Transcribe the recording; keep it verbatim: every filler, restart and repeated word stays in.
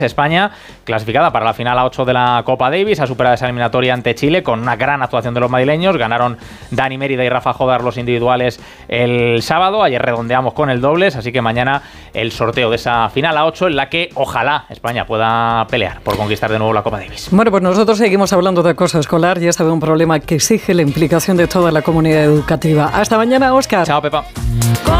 España, clasificada para la final a ocho de la Copa Davis, ha superado esa eliminatoria ante Chile con una gran actuación de los madrileños. Ganaron Dani Mérida y Rafa Jodar los individuales el sábado. Ayer redondeamos con el dobles, así que mañana el sorteo de esa final a ocho en la que ojalá España pueda pelear por conquistar de nuevo la Copa Davis. Bueno, pues nosotros seguimos hablando de acoso escolar y este es un problema que exige la implicación de toda la comunidad educativa. Hasta mañana, Óscar. Chao, Pepa.